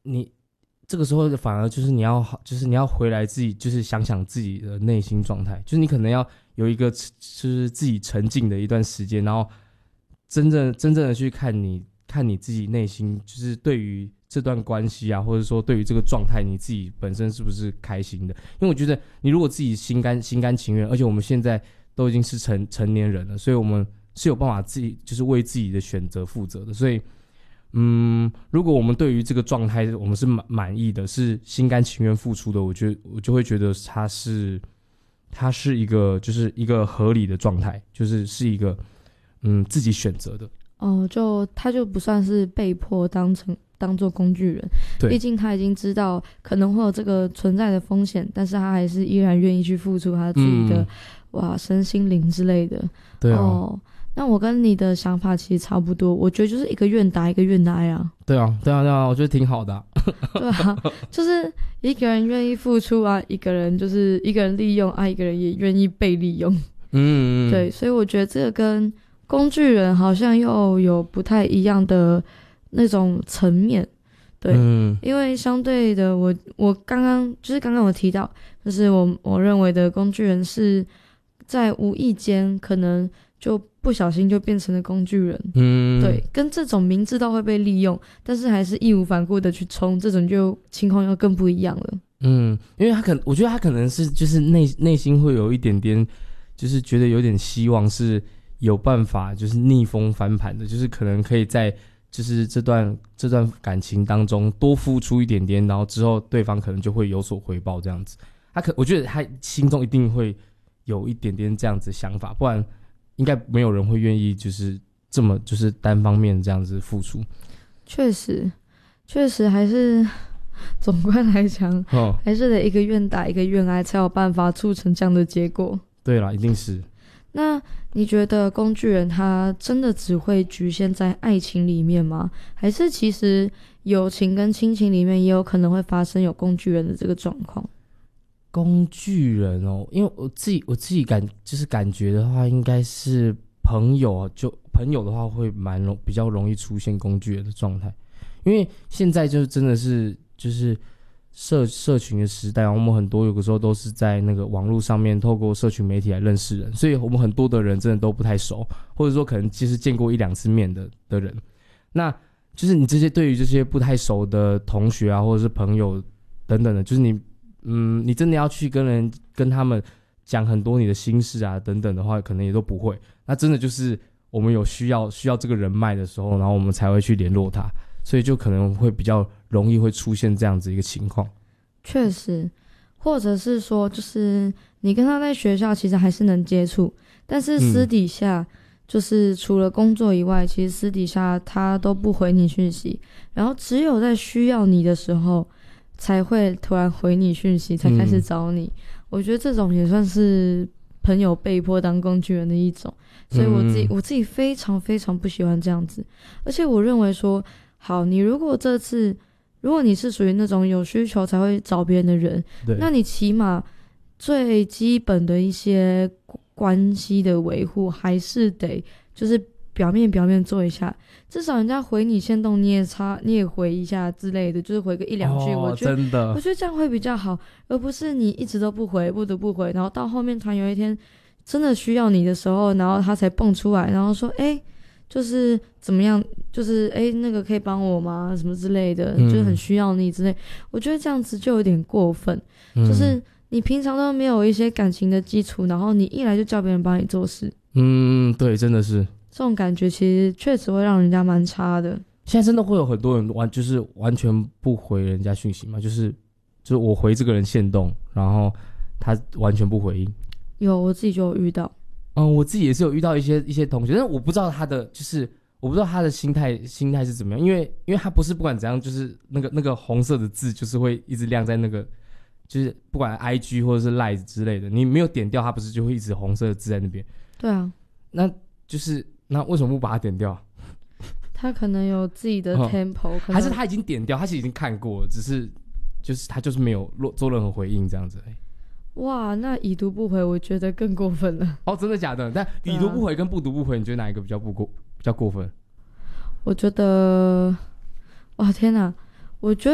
你这个时候反而就是你要回来自己，就是想想自己的内心状态，就是你可能要有一个就是自己沉静的一段时间，然后真正的去看你自己内心，就是对于这段关系啊，或者说对于这个状态，你自己本身是不是开心的？因为我觉得你如果自己心甘情愿，而且我们现在都已经是成年人了，所以我们是有办法自己就是为自己的选择负责的。所以，如果我们对于这个状态我们是满意的，是心甘情愿付出的，我就会觉得它是一个就是一个合理的状态，是一个自己选择的。 他就不算是被迫当做工具人，毕竟他已经知道可能会有这个存在的风险，但是他还是依然愿意去付出他自己的身心灵之类的。 对啊。 那我跟你的想法其实差不多，我觉得就是一个愿打一个愿挨啊。 对啊，我觉得挺好的啊。 对啊，就是一个人愿意付出啊，一个人利用啊，一个人也愿意被利用。对，所以我觉得这个跟工具人好像又有不太一样的那种层面。对，因为相对的我刚刚有提到，就是我认为的工具人是在无意间可能就不小心就变成了工具人。对，跟这种明知道会被利用，但是还是义无反顾的去冲，这种就情况又更不一样了。 因为我觉得他可能是就是内心会有一点点，就是觉得有点希望是有办法就是逆风翻盘的，就是可能可以在就是这段感情当中多付出一点点，然后之后对方可能就会有所回报这样子。我觉得他心中一定会有一点点这样子的想法，不然应该没有人会愿意就是这么就是单方面这样子付出。确实还是总观来讲，还是得一个愿打一个愿挨才有办法促成这样的结果。 对啦，一定是。 那你觉得工具人他真的只会局限在爱情里面吗？还是其实友情跟亲情里面也有可能会发生有工具人的这个状况？ 工具人因为我自己感觉的话，应该是朋友的话会比较容易出现工具人的状态，因为现在就真的是就是社群的时代，我们很多有的时候都是在那个网络上面透过社群媒体来认识人，所以我们很多的人真的都不太熟，或者说可能就是见过1-2次面的人，那就是你对于这些不太熟的同学啊，或者是朋友等等的，就是你真的要去跟他们讲很多你的心事啊等等的话，可能也都不会。那真的就是我们有需要这个人脉的时候，然后我们才会去联络他，所以就可能会比较容易会出现这样子一个情况。 确实，或者是说就是你跟他在学校其实还是能接触，但是私底下就是除了工作以外，其实私底下他都不回你讯息，然后只有在需要你的时候才会突然回你讯息，才开始找你。我觉得这种也算是朋友被迫当工具人的一种，所以我自己非常非常不喜欢这样子。而且我认为说，好，你如果你是属于那种有需求才会找别人的人，那你起码最基本的一些关系的维护还是得就是表面做一下，至少人家回你限动你也回一下之类的，就是回个1-2句，我觉得这样会比较好，而不是你一直都不回，不得不回，然后到后面突然有一天真的需要你的时候，然后他才蹦出来，然后说就是怎么样，就是那个可以帮我吗？什么之类的，就是很需要你之类。我觉得这样子就有点过分，就是你平常都没有一些感情的基础，然后你一来就叫别人帮你做事。 对，真的是这种感觉，其实确实会让人家蛮差的。 现在真的会有很多人就是完全不回人家讯息吗？就是我回这个人限动，然后他完全不回应。 有，我自己就有遇到。 我自己也是有遇到一些同学，但是我不知道他的心态是怎么样，因为他不是不管怎样，就是那个红色的字就是会一直亮在那个，就是不管 IG 或者是 Line 之类的，你没有点掉，它不是就会一直红色的字在那边？对啊，那为什么不把它点掉？ 他可能有自己的 tempo， 还是他已经点掉，他其实已经看过了，只是就是他就是没有做任何回应这样子。 哇，那已读不回我觉得更过分了。 真的假的？但已读不回跟不读不回，你觉得哪一个比较过分？ 我觉得，哇天哪，我觉